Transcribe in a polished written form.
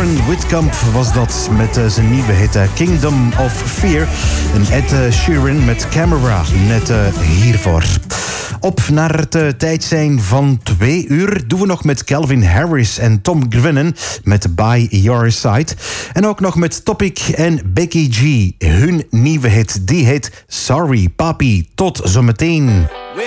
Aaron Whitcomb was dat met zijn nieuwe hit Kingdom of Fear. En Ed Sheeran met Camera net hiervoor. Op naar het tijd zijn van 2 uur doen we nog met Calvin Harris en Tom Grennan met By Your Side. En ook nog met Topic en Becky G. Hun nieuwe hit, die heet Sorry Papi. Tot zometeen.